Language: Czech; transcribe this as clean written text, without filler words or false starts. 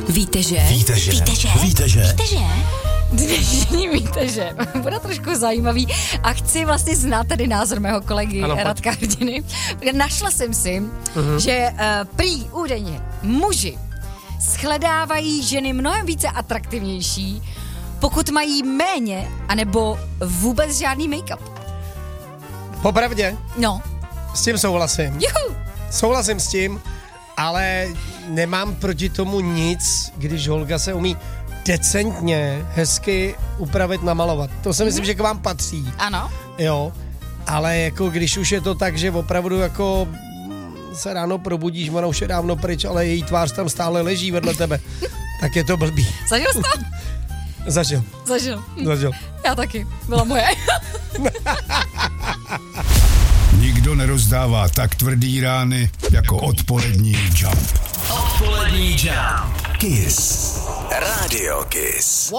Víte, že? Dnešní víte, že bude trošku zajímavý a chci vlastně znát tedy názor mého kolegy Radka Hrdiny. Našla jsem si, že prý údajně muži shledávají ženy mnohem více atraktivnější, pokud mají méně anebo vůbec žádný make-up. Popravdě? No. S tím souhlasím. Juhu. Souhlasím s tím, ale nemám proti tomu nic, když holka se umí decentně, hezky upravit, namalovat. To si myslím, že k vám patří. Ano. Jo, ale jako když už je to tak, že opravdu jako se ráno probudíš, ona už je dávno pryč, ale její tvář tam stále leží vedle tebe, tak je to blbý. Zažil jsi to? Zažil. Já taky. Byla moje. Nikdo nerozdává tak tvrdý rány jako odpolední Jump. Odpolední Jump. Kiss. Radio Kiss.